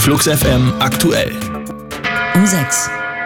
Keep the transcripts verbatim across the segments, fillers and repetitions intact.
Flux F M aktuell. Um sechs.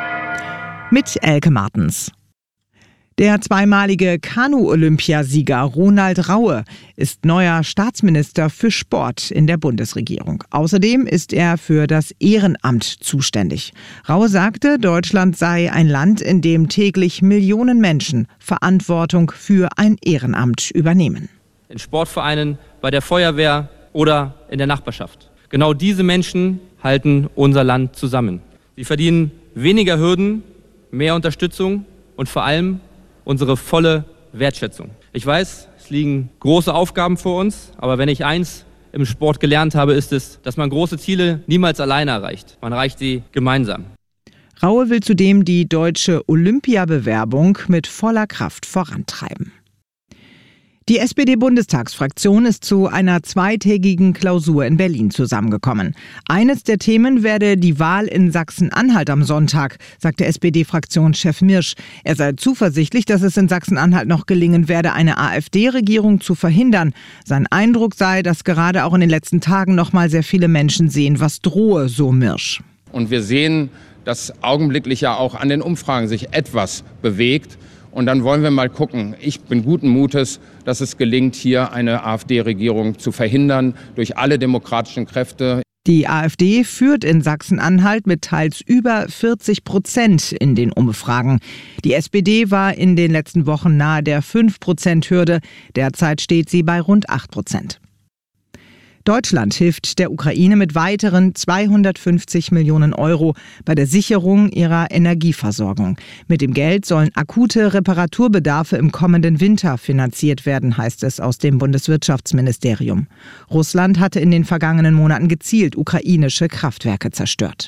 Mit Elke Martens. Der zweimalige Kanu-Olympiasieger Ronald Raue ist neuer Staatsminister für Sport in der Bundesregierung. Außerdem ist er für das Ehrenamt zuständig. Raue sagte, Deutschland sei ein Land, in dem täglich Millionen Menschen Verantwortung für ein Ehrenamt übernehmen. In Sportvereinen, bei der Feuerwehr oder in der Nachbarschaft. Genau diese Menschen halten unser Land zusammen. Sie verdienen weniger Hürden, mehr Unterstützung und vor allem unsere volle Wertschätzung. Ich weiß, es liegen große Aufgaben vor uns, aber wenn ich eins im Sport gelernt habe, ist es, dass man große Ziele niemals alleine erreicht. Man erreicht sie gemeinsam. Raue will zudem die deutsche Olympiabewerbung mit voller Kraft vorantreiben. Die S P D-Bundestagsfraktion ist zu einer zweitägigen Klausur in Berlin zusammengekommen. Eines der Themen werde die Wahl in Sachsen-Anhalt am Sonntag, sagte S P D-Fraktionschef Mirsch. Er sei zuversichtlich, dass es in Sachsen-Anhalt noch gelingen werde, eine AfD-Regierung zu verhindern. Sein Eindruck sei, dass gerade auch in den letzten Tagen noch mal sehr viele Menschen sehen, was drohe, so Mirsch. Und wir sehen, dass augenblicklich ja auch an den Umfragen sich etwas bewegt. Und dann wollen wir mal gucken. Ich bin guten Mutes, dass es gelingt, hier eine AfD-Regierung zu verhindern durch alle demokratischen Kräfte. Die AfD führt in Sachsen-Anhalt mit teils über vierzig Prozent in den Umfragen. Die S P D war in den letzten Wochen nahe der fünf Prozent Hürde. Derzeit steht sie bei rund acht Prozent. Deutschland hilft der Ukraine mit weiteren zweihundertfünfzig Millionen Euro bei der Sicherung ihrer Energieversorgung. Mit dem Geld sollen akute Reparaturbedarfe im kommenden Winter finanziert werden, heißt es aus dem Bundeswirtschaftsministerium. Russland hatte in den vergangenen Monaten gezielt ukrainische Kraftwerke zerstört.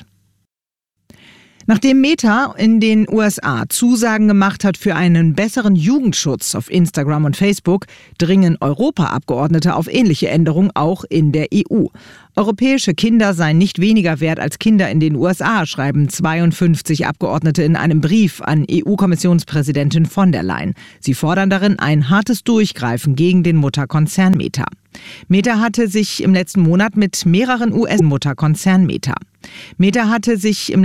Nachdem Meta in den U S A Zusagen gemacht hat für einen besseren Jugendschutz auf Instagram und Facebook, dringen Europaabgeordnete auf ähnliche Änderungen auch in der E U. Europäische Kinder seien nicht weniger wert als Kinder in den U S A, schreiben zweiundfünfzig Abgeordnete in einem Brief an E U-Kommissionspräsidentin von der Leyen. Sie fordern darin ein hartes Durchgreifen gegen den Mutterkonzern Meta. Meta hatte sich im letzten Monat mit mehreren U S-Mutterkonzern Meta. Meta hatte sich im